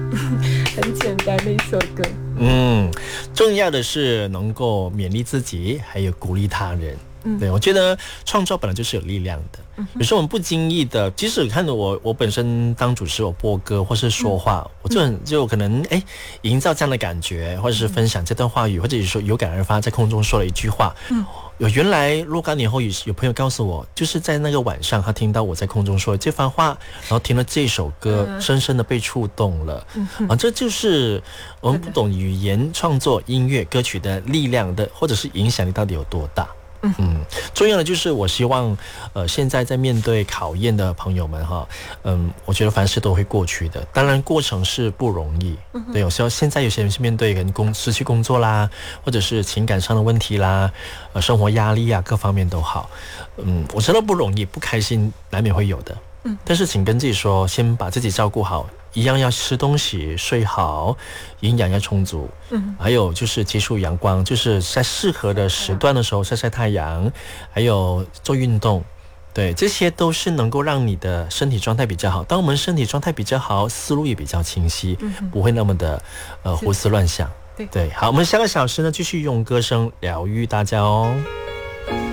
很简单的一首歌。 重要的是能够勉励自己，还有鼓励他人。对，我觉得创作本来就是有力量的。有时候我们不经意的，即使看着我本身当主持，我播歌或是说话，我就可能营造这样的感觉，或者是分享这段话语，或者是说有感而发，在空中说了一句话。原来若干年后有朋友告诉我，就是在那个晚上，他听到我在空中说这番话，然后听了这首歌，深深的被触动了。这就是我们不懂语言创作音乐歌曲的力量的，或者是影响力到底有多大。重要的就是我希望现在在面对考验的朋友们我觉得凡事都会过去的，当然过程是不容易。对，有时候现在有些人是面对失去工作啦，或者是情感上的问题啦，生活压力啊，各方面都好。我知道不容易，不开心难免会有的。但是请跟自己说，先把自己照顾好，一样要吃东西，睡好，营养要充足。还有就是接触阳光，就是在适合的时段的时候晒晒太阳，还有做运动。对，这些都是能够让你的身体状态比较好。当我们身体状态比较好，思路也比较清晰，不会那么的胡思乱想。对，好，我们下个小时呢，继续用歌声疗愈大家哦。